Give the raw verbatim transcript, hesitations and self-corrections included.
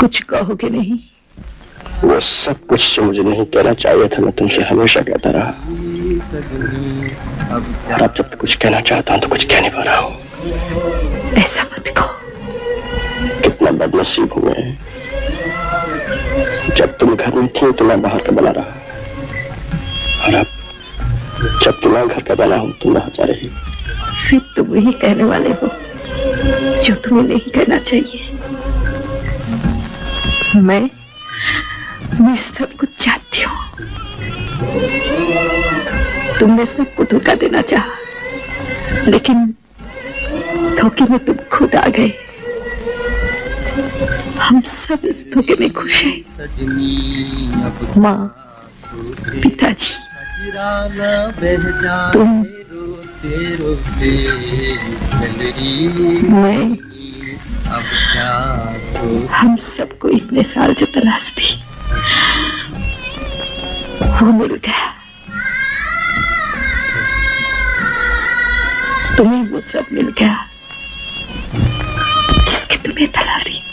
कुछ कहोगे नहीं? वो सब कुछ जो मुझे नहीं कहना चाहिए था मैं तुमसे हमेशा कहता रहा, और अब जब कुछ कहना चाहता हूं तो कुछ कह नहीं पा रहा हूं। ऐसा मत कहो। कितना बदनसीब हूं मैं। जब तुम घर में थी तो मैं बाहर का बना रहा, और अब जब तुम्हारा घर का बना हूं तुम बाहर जा रही। फिर तुम वही कहने वाले हो जो तुम्हें नहीं कहना चाहिए। मैं मैं सब कुछ जानती हूँ। तुमने सबको धोखा देना चाहा, लेकिन धोखे में तुम खुद आ गए। हम सब इस धोखे में खुश हैं। माँ, पिताजी, तुम, मैं, हम सबको इतने साल जो तलाश थी वो मिल गया। तुम्हें वो सब मिल गया जिसकी तुम्हें तलाश थी।